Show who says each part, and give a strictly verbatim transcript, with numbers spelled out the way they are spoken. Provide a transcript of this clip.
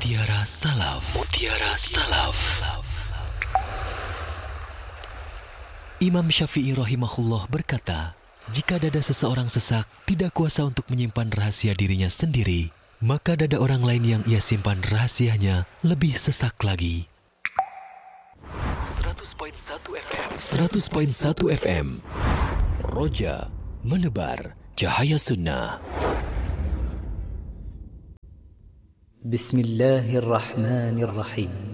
Speaker 1: Mutiara Salaf. Mutiara Salaf. Imam Syafi'i rahimahullah berkata, jika dada seseorang sesak, tidak kuasa untuk menyimpan rahasia dirinya sendiri, maka dada orang lain yang ia simpan rahasianya lebih sesak lagi. seratus koma satu F M. seratus koma satu F M. Roja menebar cahaya sunnah.
Speaker 2: Bismillahirrahmanirrahim.